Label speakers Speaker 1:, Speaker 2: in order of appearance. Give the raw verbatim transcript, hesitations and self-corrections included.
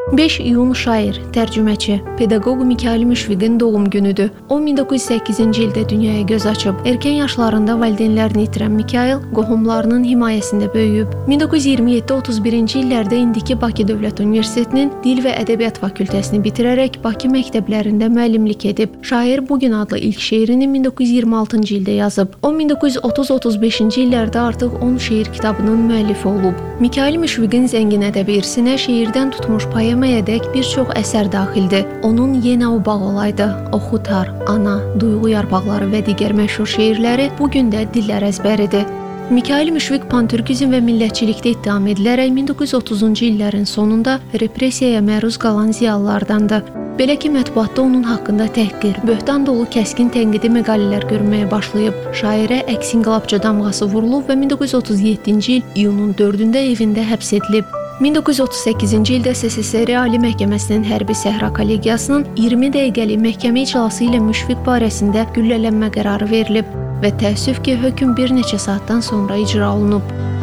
Speaker 1: beş iyun şair, tərcüməçi, pedaqoq Mikayıl Müşfiqin doğum günüdür. O min doqquz yüz səkkizinci ildə dünyaya göz açıb. Erkən yaşlarında valideynlərini itirən Mikayıl qohumlarının himayəsində böyüyüb. min doqquz yüz iyirmi yeddi otuz birinci illərdə indiki Bakı Dövlət Universitetinin Dil və Ədəbiyyat fakültəsini bitirərək Bakı məktəblərində müəllimlik edib. Şair Bu gün adlı ilk şeirini min doqquz yüz iyirmi altıncı ildə yazıb. O min doqquz yüz otuz otuz beşinci illərdə artıq on şeir kitabının müəllifi olub. Mikayıl Müşfiqin zəngin ədəbi irsinə şeirdən tutmuş poemayadək bir çox əsər daxildir. Onun Yenə o bağ olaydı, Oxutar, Ana, Duyğu yarpaqları və digər məşhur şeirləri bu gün də dillər əzbəridir. Mikayıl Müşfiq pantürkizm və millətçilikdə ittiham edilərək min doqquz yüz otuzuncu illərin sonunda repressiyaya məruz qalan ziyalılardandır. Belə ki, mətbuatda onun haqqında təhqir, böhtan dolu kəskin tənqidi məqalələr görməyə başlayıb. Şairə əks-inqilabçı damğası vurulub və min doqquz yüz otuz yeddinci il iyunun dördündə evində həbs edilib. min doqquz yüz otuz səkkizinci ildə S S S R Ali Məhkəməsinin Hərbi Səhra Kollegiyasının iyirmi dəqiqəlik məhkəmə iclası ilə Müşfiq barəsində güllələnmə qərarı verilib və təəssüf ki, hökm bir neçə saatdan sonra icra olunub.